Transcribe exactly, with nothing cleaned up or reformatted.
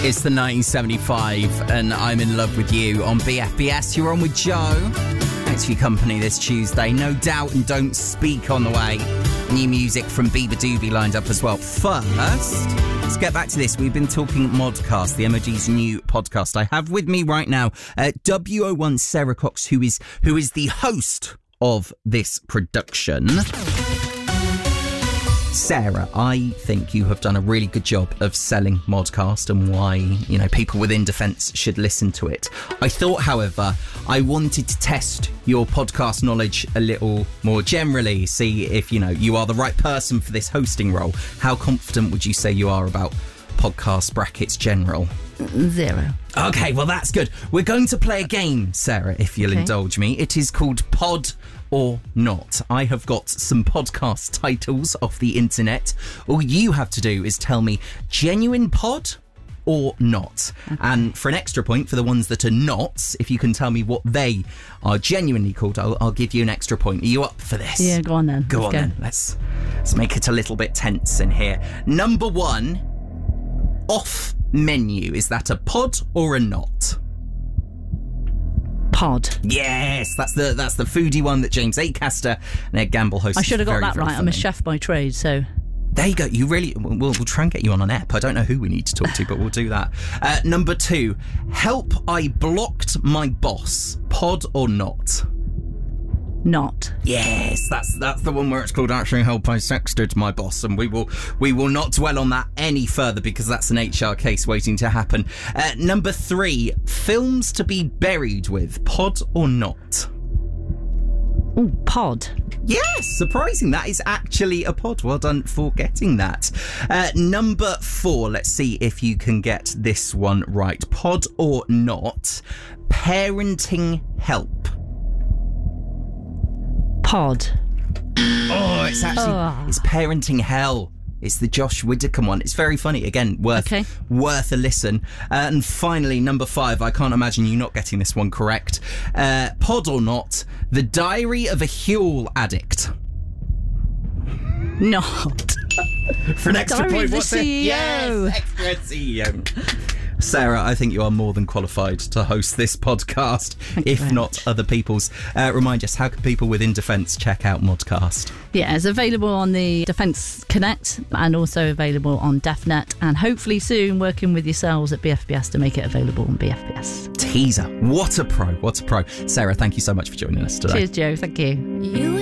It's the nineteen seventy-five and I'm in love with you on B F B S. You're on with Joe. Thanks for your company this Tuesday. No Doubt and Don't Speak on the way. New music from Bieber Doobie lined up as well. First, let's get back to this. We've been talking Modcast, the M O D's new podcast. I have with me right now uh, W O one Sarah Cox, who is who is the host of this production. Sarah, I think you have done a really good job of selling Modcast and why, you know, people within defence should listen to it. I thought, however, I wanted to test your podcast knowledge a little more generally, see if, you know, you are the right person for this hosting role. How confident would you say you are about podcast brackets general? Zero. Okay, well, that's good. We're going to play a game, Sarah, if you'll okay. indulge me. It is called Pod or Not. I have got some podcast titles off the internet. All you have to do is tell me genuine pod or not. Okay. And for an extra point for the ones that are not, if you can tell me what they are genuinely called, I'll, I'll give you an extra point. Are you up for this? Yeah, go on then. Go let's on go. then. Let's, let's make it a little bit tense in here. Number one, off menu. Is that a pod or a not? Pod. Yes, that's the that's the foodie one that James Acaster and Ed Gamble hosts. I should have got very, that very right. funny. I'm a chef by trade, so... There you go. You really... We'll, we'll try and get you on an ep. I don't know who we need to talk to, but we'll do that. Uh, number two, help I blocked my boss. Pod or not? Not. Yes, that's that's the one where it's called actually help I sexted my boss, and we will we will not dwell on that any further because that's an H R case waiting to happen. Uh, number three, films to be buried with. Pod or not? Oh, pod. Yes, surprising. That is actually a pod. Well done for getting that. Uh, number four, let's see if you can get this one right. Pod or not? Parenting help. Pod. Oh, it's actually oh. it's parenting hell. It's the Josh Widdicombe one. It's very funny. Again, worth okay. worth a listen. Uh, and finally, number five. I can't imagine you not getting this one correct. Uh, pod or not? The Diary of a Huel Addict. Not. For an extra Diary point, of the what's C E O. it? Yes, extra C E O. Sarah, I think you are more than qualified to host this podcast, Thank if not much. other people's. Uh, remind us, how can people within Defence check out Modcast? Yeah, it's available on the Defence Connect and also available on DefNet, and hopefully soon working with yourselves at B F B S to make it available on B F B S. Teaser. What a pro. What a pro. Sarah, thank you so much for joining us today. Cheers, Joe. Thank you. You